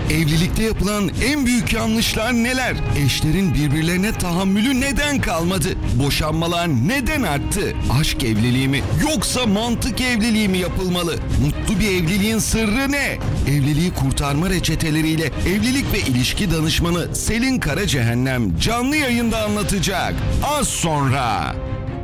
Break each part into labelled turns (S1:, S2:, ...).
S1: Evlilikte yapılan en büyük yanlışlar neler? Eşlerin birbirlerine tahammülü neden kalmadı? Boşanmalar neden arttı? Aşk evliliği mi yoksa mantık evliliği mi yapılmalı? Mutlu bir evliliğin sırrı ne? Evliliği kurtarma reçeteleriyle evlilik ve ilişki danışmanı Selin Karacehennem canlı yayında anlatacak. Az sonra.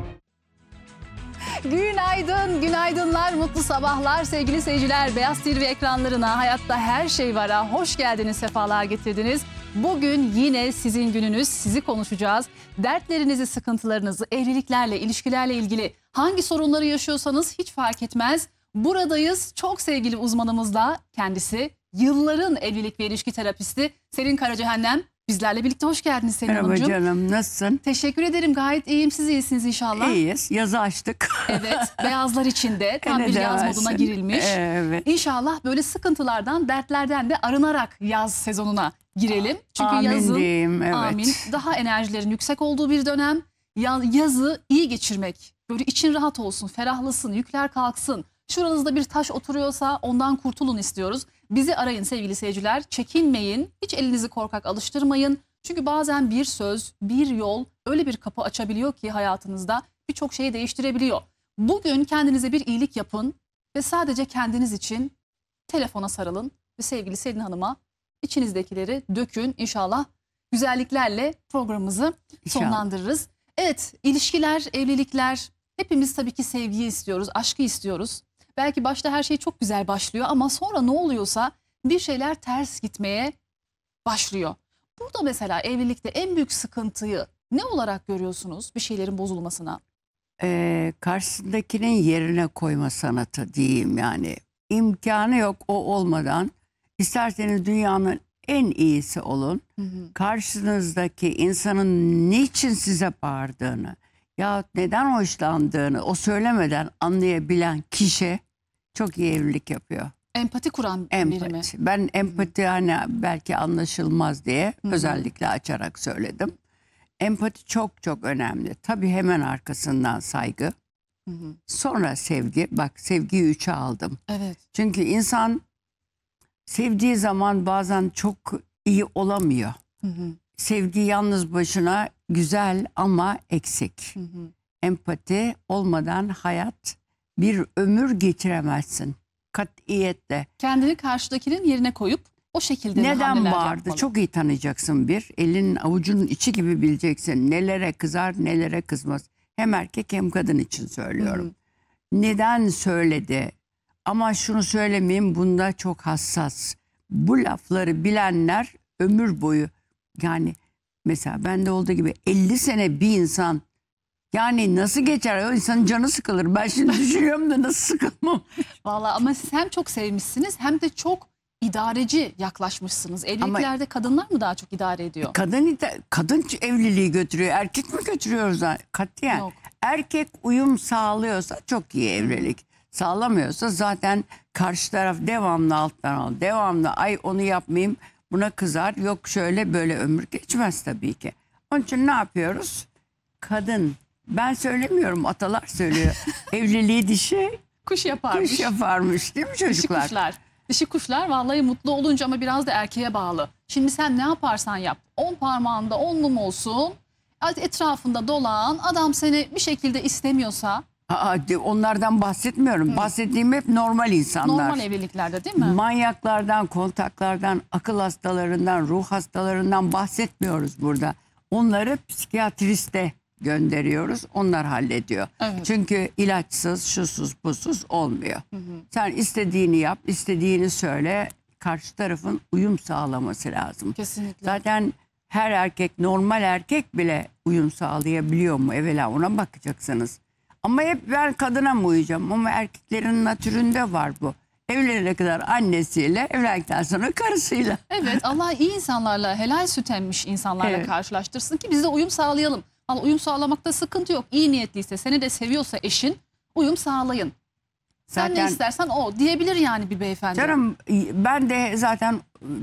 S2: Günaydın, günaydınlar, mutlu sabahlar sevgili seyirciler. Beyaz TV ekranlarına Hayatta Her Şey Var'a hoş geldiniz, sefalar getirdiniz. Bugün yine sizin gününüz, sizi konuşacağız. Dertlerinizi, sıkıntılarınızı, evliliklerle, ilişkilerle ilgili hangi sorunları yaşıyorsanız hiç fark etmez. Buradayız çok sevgili uzmanımızla, kendisi yılların evlilik ve ilişki terapisti Selin Karacehennem. Bizlerle birlikte hoş geldiniz Selin Hanımcığım.
S3: Merhaba canım, nasılsın?
S2: Teşekkür ederim, gayet iyiyim. Siz iyisiniz inşallah.
S3: İyiyiz, yazı açtık.
S2: Evet, beyazlar içinde tam bir yaz moduna girilmiş.
S3: Evet.
S2: İnşallah böyle sıkıntılardan, dertlerden de arınarak yaz sezonuna girelim. Çünkü
S3: Amin
S2: yazın,
S3: diyeyim, evet.
S2: amin, daha enerjilerin yüksek olduğu bir dönem. Yazı iyi geçirmek, böyle için rahat olsun, ferahlasın, yükler kalksın. Şuranızda bir taş oturuyorsa ondan kurtulun istiyoruz. Bizi arayın sevgili seyirciler, çekinmeyin, hiç elinizi korkak alıştırmayın. Çünkü bazen bir söz, bir yol öyle bir kapı açabiliyor ki hayatınızda birçok şeyi değiştirebiliyor. Bugün kendinize bir iyilik yapın ve sadece kendiniz için telefona sarılın ve sevgili Selin Hanım'a içinizdekileri dökün. İnşallah güzelliklerle programımızı sonlandırırız. Evet, ilişkiler, evlilikler, hepimiz tabii ki sevgiyi istiyoruz, aşkı istiyoruz. Belki başta her şey çok güzel başlıyor ama sonra ne oluyorsa bir şeyler ters gitmeye başlıyor. Burada mesela evlilikte en büyük sıkıntıyı ne olarak görüyorsunuz bir şeylerin bozulmasına?
S3: Karşısındakinin yerine koyma sanatı diyeyim yani. İmkanı yok o olmadan. İsterseniz dünyanın en iyisi olun. Karşınızdaki insanın niçin size bağırdığını ya neden hoşlandığını o söylemeden anlayabilen kişi çok iyi evlilik yapıyor.
S2: Empati kuran biri mi?
S3: Empati. Ben empati hani belki anlaşılmaz diye özellikle açarak söyledim. Empati çok çok önemli. Tabii hemen arkasından saygı. Sonra sevgi. Bak sevgiyi 3'e aldım.
S2: Evet.
S3: Çünkü insan sevdiği zaman bazen çok iyi olamıyor. Sevgi yalnız başına güzel ama eksik. Empati olmadan hayat bir ömür geçiremezsin. Katiyetle.
S2: Kendini karşıdakinin yerine koyup o şekilde
S3: Neden
S2: hamleler
S3: bağırdı?
S2: yapmalı.
S3: Çok iyi tanıyacaksın bir. Elinin avucunun içi gibi bileceksin. Nelere kızar, nelere kızmaz. Hem erkek hem kadın için söylüyorum. Neden söyledi? Ama şunu söylemeyeyim, bunda çok hassas. Bu lafları bilenler ömür boyu, yani mesela bende olduğu gibi 50 sene bir insan yani nasıl geçer? O insanın canı sıkılır. Ben şimdi düşünüyorum da nasıl sıkılmam.
S2: Vallahi ama siz hem çok sevmişsiniz hem de çok idareci yaklaşmışsınız. Evliliklerde kadınlar mı daha çok idare ediyor?
S3: Kadın evliliği götürüyor. Erkek mi götürüyoruz? Katiyen.
S2: Yok.
S3: Erkek uyum sağlıyorsa çok iyi evlilik. Sağlamıyorsa zaten karşı taraf devamlı alttan al. Devamlı ay onu yapmayayım, buna kızar. Yok şöyle böyle ömür geçmez tabii ki. Onun için ne yapıyoruz? Kadın, ben söylemiyorum, atalar söylüyor. Evliliği dişi
S2: Kuş yaparmış.
S3: kuş yaparmış değil mi çocuklar?
S2: Dişi kuşlar. Dişi kuşlar vallahi mutlu olunca ama biraz da erkeğe bağlı. Şimdi sen ne yaparsan yap. 10 parmağında 10 mum olsun. Etrafında dolan. Adam seni bir şekilde istemiyorsa.
S3: Onlardan bahsetmiyorum. Bahsettiğim hep normal insanlar.
S2: Normal evliliklerde değil mi?
S3: Manyaklardan, kontaklardan, akıl hastalarından, ruh hastalarından bahsetmiyoruz burada. Onları psikiyatriste gönderiyoruz. Onlar hallediyor.
S2: Evet.
S3: Çünkü ilaçsız, şusuz, busuz olmuyor. Sen istediğini yap, istediğini söyle. Karşı tarafın uyum sağlaması lazım.
S2: Kesinlikle.
S3: Zaten her erkek, normal erkek bile uyum sağlayabiliyor mu? Evvela ona bakacaksınız. Ama hep ben kadına mı uyuyacağım? Ama erkeklerin natüründe var bu. Evlenene kadar annesiyle, evlendikten sonra karısıyla.
S2: Evet, Allah iyi insanlarla, helal süt emmiş insanlarla karşılaştırsın ki biz de uyum sağlayalım. Ama uyum sağlamakta sıkıntı yok. İyi niyetliyse, seni de seviyorsa eşin, uyum sağlayın. Sen
S3: Zaten,
S2: ne istersen o diyebilir yani bir beyefendi.
S3: Canım ben de zaten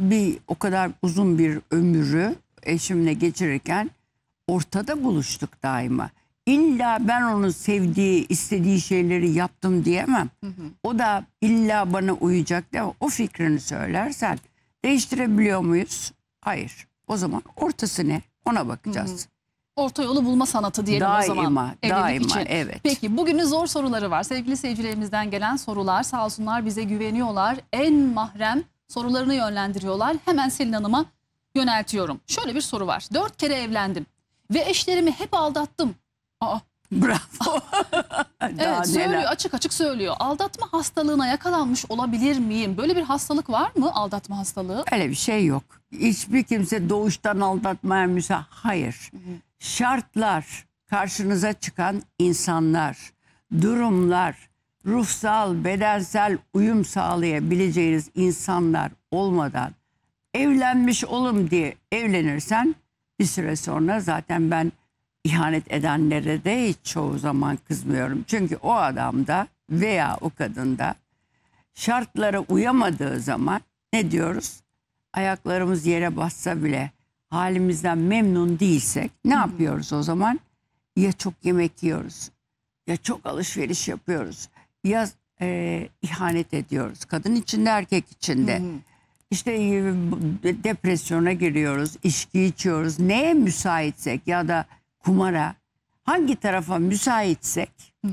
S3: o kadar uzun bir ömrü eşimle geçirirken ortada buluştuk daima. İlla ben onun sevdiği, istediği şeyleri yaptım diyemem. O da illa bana uyacak değil mi? O fikrini söylersen Değiştirebiliyor muyuz? Hayır. O zaman ortası ne? Ona bakacağız.
S2: Orta yolu bulma sanatı diyelim o zaman.
S3: Daima,
S2: Evlilik
S3: daima,
S2: için.
S3: evet.
S2: Peki bugünün zor soruları var. Sevgili seyircilerimizden gelen sorular, sağ olsunlar bize güveniyorlar. En mahrem sorularını yönlendiriyorlar. Hemen Selin Hanım'a yöneltiyorum. Şöyle bir soru var. 4 kere evlendim ve eşlerimi hep aldattım. Aa,
S3: Bravo. Daha
S2: evet söylüyor,
S3: neler.
S2: açık açık söylüyor. Aldatma hastalığına yakalanmış olabilir miyim? Böyle bir hastalık var mı, aldatma hastalığı?
S3: Öyle bir şey yok. Hiçbir kimse doğuştan aldatmaya müsait. Hayır. Şartlar, karşınıza çıkan insanlar, durumlar, ruhsal, bedensel uyum sağlayabileceğiniz insanlar olmadan evlenmiş olum diye evlenirsen bir süre sonra zaten ben ihanet edenlere de hiç çoğu zaman kızmıyorum. Çünkü o adamda veya o kadında şartlara uyamadığı zaman ne diyoruz? Ayaklarımız yere bassa bile halimizden memnun değilsek ne yapıyoruz o zaman? Ya çok yemek yiyoruz, ya çok alışveriş yapıyoruz, ya ihanet ediyoruz. Kadın içinde, erkek içinde. İşte depresyona giriyoruz, içki içiyoruz. Neye müsaitsek ya da kumara, hangi tarafa müsaitsek,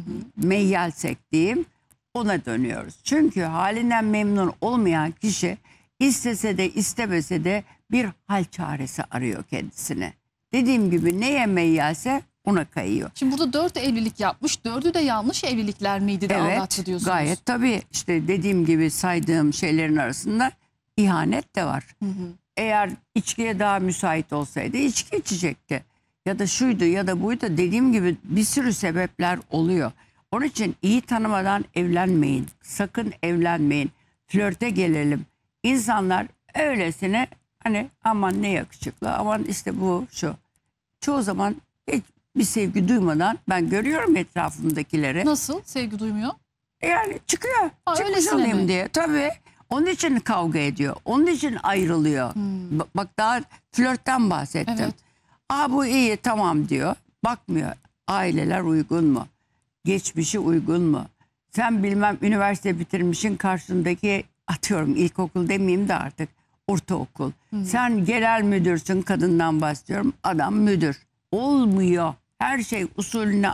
S3: meyyalsek diyeyim, ona dönüyoruz. Çünkü halinden memnun olmayan kişi istese de istemese de bir hal çaresi arıyor kendisine. Dediğim gibi neye meyyalse ona kayıyor.
S2: Şimdi burada 4 evlilik yapmış. 4'ü de yanlış evlilikler miydi de aldattı diyorsunuz?
S3: Gayet tabii. İşte dediğim gibi saydığım şeylerin arasında ihanet de var. Eğer içkiye daha müsait olsaydı içki içecekti. Ya da şuydu ya da buydu, dediğim gibi bir sürü sebepler oluyor. Onun için iyi tanımadan evlenmeyin. Sakın evlenmeyin. Flörte gelelim. İnsanlar öylesine hani aman ne yakışıklı, aman işte bu şu. Çoğu zaman hiç bir sevgi duymadan ben görüyorum etrafımdakileri.
S2: Nasıl? Sevgi duymuyor?
S3: Yani çıkıyor.
S2: Ha,
S3: Çıkmış
S2: öylesine
S3: olayım
S2: mi?
S3: diye. Tabii. Onun için kavga ediyor. Onun için ayrılıyor. Bak daha flörtten bahsettim.
S2: Evet.
S3: Aa bu iyi tamam diyor. Bakmıyor. Aileler uygun mu? Geçmişi uygun mu? Sen bilmem üniversite bitirmişin, karşındaki atıyorum ilkokul demeyeyim de artık ortaokul. Sen genel müdürsün, kadından bahsediyorum. Adam müdür. Olmuyor. Her şey usulüne,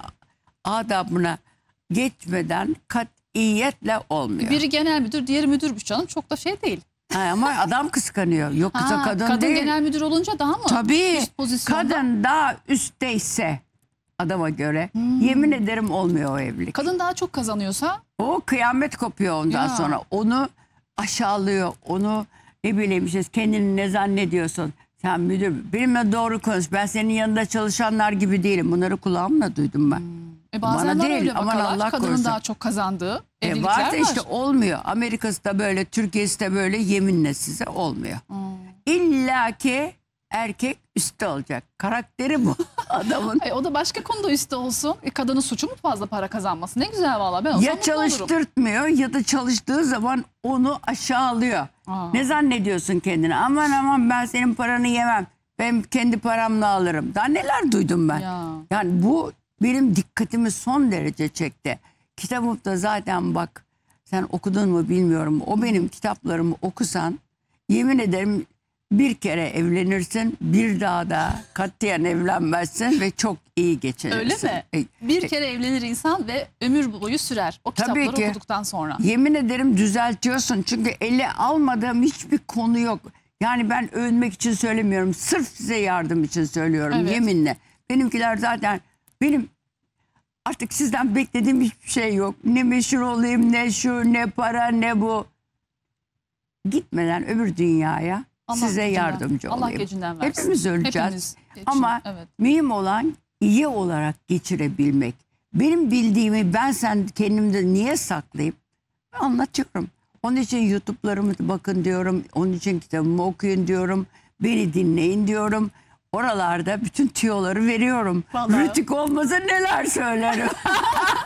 S3: adabına geçmeden katiyetle olmuyor.
S2: Biri genel müdür, diğeri müdürmüş canım. Çok da şey değil.
S3: Ha, ama adam kıskanıyor. Yok kısa
S2: Ha,
S3: kadın değil.
S2: genel müdür olunca daha mı?
S3: Tabii.
S2: Üst pozisyonda.
S3: Kadın daha üstteyse adama göre yemin ederim olmuyor o evlilik.
S2: Kadın daha çok kazanıyorsa
S3: O kıyamet kopuyor ondan
S2: Ya.
S3: sonra. Onu aşağılıyor. Onu ne bileyim işte kendini ne zannediyorsun? Sen müdür benimle doğru konuş. Ben senin yanında çalışanlar gibi değilim. Bunları kulağımla duydum ben.
S2: bazen
S3: Bana
S2: var
S3: değil,
S2: öyle
S3: aman
S2: vakalar.
S3: Allah
S2: Kadının
S3: korusun.
S2: daha çok kazandığı evlilikler
S3: Var
S2: var.
S3: da işte olmuyor. Amerika'sı da böyle, Türkiye'si de böyle, yeminle size olmuyor. İlla ki erkek üstte olacak. Karakteri bu adamın.
S2: O da başka konuda üstte olsun. Kadının suçu mu fazla para kazanması? Ne güzel valla. Ben olsam
S3: Ya
S2: mutlu olurum.
S3: çalıştırtmıyor ya da çalıştığı zaman onu aşağılıyor.
S2: Aa.
S3: Ne zannediyorsun kendine? Aman aman ben senin paranı yemem. Ben kendi paramla alırım. Daha neler duydum ben.
S2: Ya.
S3: Yani bu benim dikkatimi son derece çekti. Kitabımda zaten bak, sen okudun mu bilmiyorum. O benim kitaplarımı okusan yemin ederim bir kere evlenirsin, bir daha da katiyen evlenmezsin ve çok iyi geçinirsin.
S2: Öyle mi? Bir kere evlenir insan ve ömür boyu sürer. O
S3: Tabii
S2: kitapları
S3: ki.
S2: okuduktan sonra.
S3: Yemin ederim düzeltiyorsun. Çünkü ele almadığım hiçbir konu yok. Yani ben övünmek için söylemiyorum. Sırf size yardım için söylüyorum,
S2: Evet.
S3: yeminle. Benimkiler zaten benim artık sizden beklediğim hiçbir şey yok. Ne meşhur olayım, ne şu, ne para, ne bu. Gitmeden öbür dünyaya
S2: Allah
S3: size
S2: gecinden-
S3: yardımcı
S2: Allah
S3: olayım.
S2: gecinden versin.
S3: Hepimiz öleceğiz.
S2: Hepimiz için,
S3: Ama
S2: evet.
S3: mühim olan iyi olarak geçirebilmek. Benim bildiğimi ben sen kendimde niye saklayayım? Anlatıyorum. Onun için YouTube'larımı bakın diyorum. Onun için kitabımı okuyun diyorum. Beni dinleyin diyorum. Oralarda bütün tüyoları veriyorum.
S2: Vallahi.
S3: Rütük olmasa neler söylerim.